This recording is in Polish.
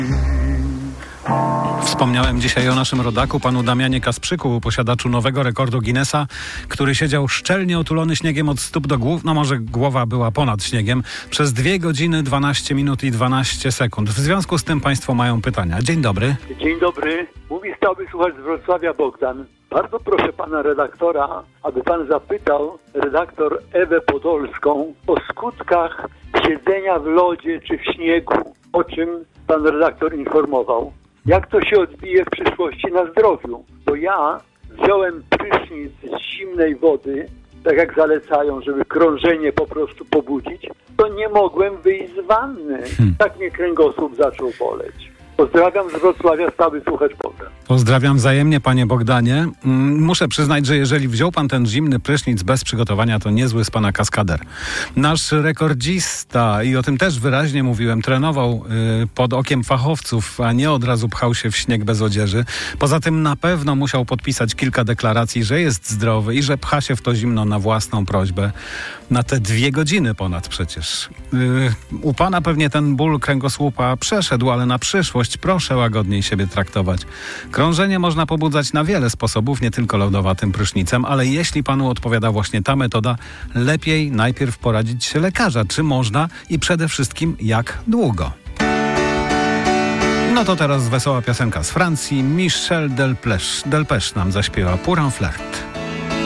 Wspomniałem dzisiaj o naszym rodaku, panu Damianie Kasprzyku, posiadaczu nowego rekordu Guinnessa, który siedział szczelnie otulony śniegiem od stóp do głów, no może głowa była ponad śniegiem, przez 2 godziny, 12 minut i 12 sekund. W związku z tym państwo mają pytania. Dzień dobry. Dzień dobry. Mówi stały słuchacz z Wrocławia Bogdan. Bardzo proszę pana redaktora, aby pan zapytał redaktor Ewę Podolską o skutkach siedzenia w lodzie czy w śniegu, o czym pan redaktor informował. Jak to się odbije w przyszłości na zdrowiu? Bo ja wziąłem prysznic z zimnej wody, tak jak zalecają, żeby krążenie po prostu pobudzić, to nie mogłem wyjść z wanny. Tak mnie kręgosłup zaczął boleć. Pozdrawiam z Wrocławia, stały słuchacz Bogdan. Pozdrawiam wzajemnie, panie Bogdanie. Muszę przyznać, że jeżeli wziął pan ten zimny prysznic bez przygotowania, to niezły z pana kaskader. Nasz rekordzista, i o tym też wyraźnie mówiłem, trenował pod okiem fachowców, a nie od razu pchał się w śnieg bez odzieży. Poza tym na pewno musiał podpisać kilka deklaracji, że jest zdrowy i że pcha się w to zimno na własną prośbę. Na te 2 godziny ponad przecież. U pana pewnie ten ból kręgosłupa przeszedł, ale na przyszłość proszę łagodniej siebie traktować. Krążenie można pobudzać na wiele sposobów, nie tylko lodowatym prysznicem, ale jeśli panu odpowiada właśnie ta metoda, lepiej najpierw poradzić się lekarza, czy można i przede wszystkim jak długo. No to teraz wesoła piosenka z Francji. Michel Delpech nam zaśpiewa Pour un flirt.